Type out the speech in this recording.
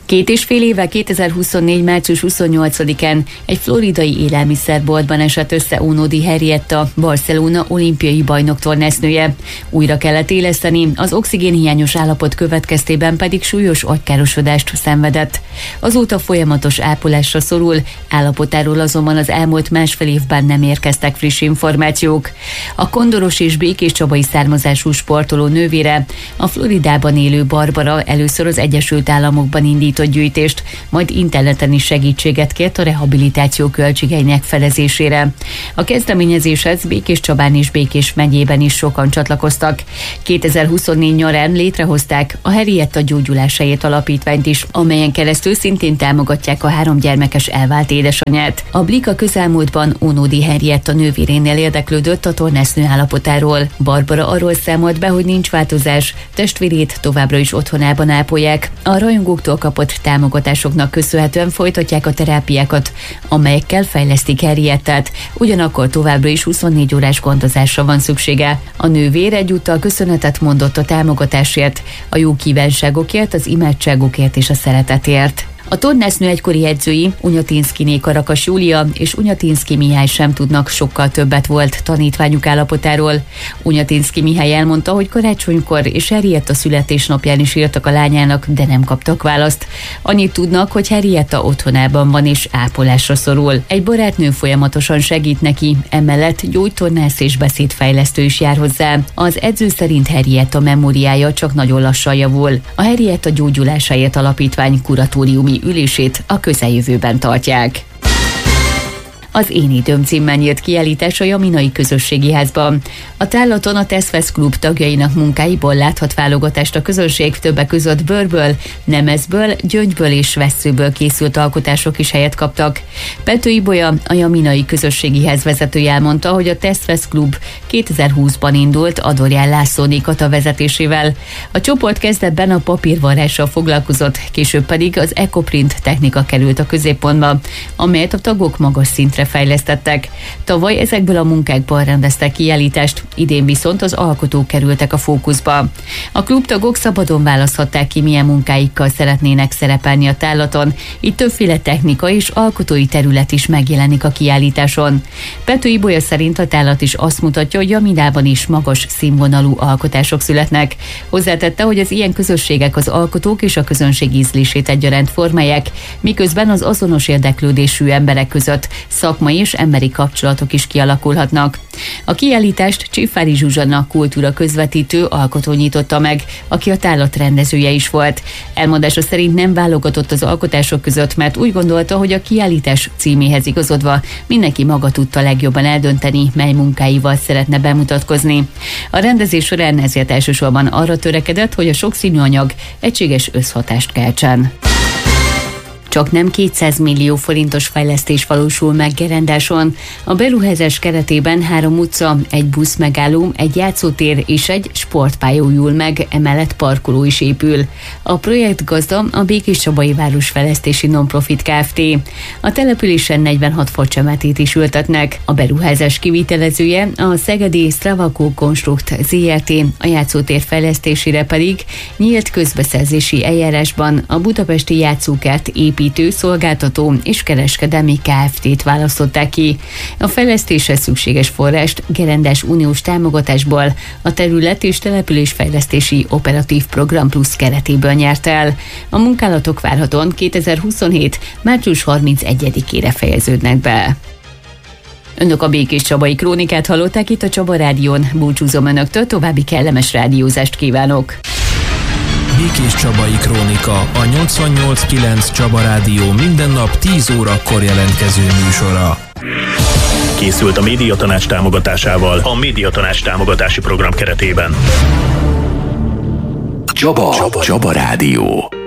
2,5 éve 2024. március 28-án egy floridai élelmiszerboltban esett össze Ónodi Henrietta, Barcelona olimpiai bajnok tornásznője. Újra kellett éleszteni, az oxigénhiányos állapot következtében pedig súlyos agykárosodást szenvedett. Azóta folyamatos ápolásra szorul, állapotáról azonban az elmúlt másfél évben nem érkeztek friss információk. A kondoros és békéscsabai származású sportoló nővére, a Floridában élő Barbara először az Egyesült Államokban indított gyűjtést, majd interneten is segítséget kért a rehabilitáció költségeinek felezésére. A kezdeményezéshez Békéscsabán és Békés megyében is sokan csatlakoztak. 2024 nyarán létrehozták a Henrietta Gyógyulásáért alapítványt is, amelyen keresztül szintén támogatják a 3 gyermekes elvált édesanyját. A Blik a közelmúltban Ónodi Henrietta nővérénél érdeklődött a tornásznő állapotáról. Barbara arról számolt be, hogy nincs változás, testvérét továbbra is otthonában ápolják. A rajongóktól kapott támogatásoknak köszönhetően folytatják a terápiákat, amelyekkel fejlesztik Henriettát, ugyanakkor továbbra is 24 órás gondozásra van szüksége. A nővér egyúttal köszönetet mondott a támogatásért, a jó kívánságokért, az imádságokért és a szeretetért. A tornásznő egykori edzői, Unyatinszkiné Karakas Júlia és Unyatinszki Mihály sem tudnak sokkal többet volt tanítványuk állapotáról. Unyatinszki Mihály elmondta, hogy karácsonykor és Henrietta születésnapján is írtak a lányának, de nem kaptak választ. Annyit tudnak, hogy Henrietta otthonában van és ápolásra szorul. Egy barátnő folyamatosan segít neki, emellett gyógytornász és beszédfejlesztő is jár hozzá. Az edző szerint Henrietta memóriája csak nagyon lassan javul. A Henrietta Gyógyulásáért alapítvány kuratóriumi ülését a közeljövőben tartják. Az Én időm címmel nyílt kiállítás a Jaminai Közösségi Házban. A tárlaton a Teszfesz Klub tagjainak munkáiból láthat válogatást a közönség, többek között bőrből, nemezből, gyöngyből és vesszőből készült alkotások is helyet kaptak. Pető Ibolya, a Jaminai Közösségi Ház vezetője elmondta, hogy a Teszfesz Klub 2020-ban indult Adorján László Kata vezetésével. A csoport kezdetben a papírvarrással foglalkozott, később pedig az ekoprint technika került a középpontba, amelyet a tagok magas szintre fejlesztettek. Tavaly ezekből a munkákból rendeztek kiállítást, idén viszont az alkotók kerültek a fókuszba. A klubtagok szabadon választhatták ki, milyen munkáikkal szeretnének szerepelni a tárlaton, így többféle technika és alkotói terület is megjelenik a kiállításon. Pető Ibolya szerint a tárlat is azt mutatja, hogy Jaminában is magas színvonalú alkotások születnek. Hozzátette, hogy az ilyen közösségek az alkotók és a közönség ízlését egyaránt formálják, miközben az azonos érdeklődésű emberek között szakmai és emberi kapcsolatok is kialakulhatnak. A kiállítást Csifári Zsuzsanna kultúra közvetítő alkotó nyitotta meg, aki a tárlat rendezője is volt. Elmondása szerint nem válogatott az alkotások között, mert úgy gondolta, hogy a kiállítás címéhez igazodva mindenki maga tudta legjobban eldönteni, mely munkáival szeretne bemutatkozni. A rendezés során ezért elsősorban arra törekedett, hogy a sokszínű anyag egységes összhatást keltsen. Csak nem 200 millió forintos fejlesztés valósul meg Gerendáson. A beruházás keretében 3 utca, egy buszmegálló, egy játszótér és egy sportpálya újul meg, emellett parkoló is épül. A projektgazda a Békéscsabai Városfejlesztési Nonprofit Kft. A településen 46 facsemetét is ültetnek. A beruházás kivitelezője a szegedi Stravako Konstrukt Zrt., a játszótér fejlesztésére pedig nyílt közbeszerzési eljárásban a budapesti játszókert építő, szolgáltató és kereskedelmi Kft-t választották ki. A fejlesztéshez szükséges forrást Gerendás uniós támogatásból a terület és településfejlesztési operatív program plusz keretéből nyert el. A munkálatok várhatóan 2027. március 31-ére fejeződnek be. Önök a Békéscsabai Krónikát hallották itt a Csaba Rádión. Búcsúzom önöktől, további kellemes rádiózást kívánok! Békéscsabai Krónika, a 88.9 Csaba Rádió minden nap 10 órakor jelentkező műsora. Készült a Médiatanács támogatásával a Médiatanács támogatási program keretében. Csaba Rádió.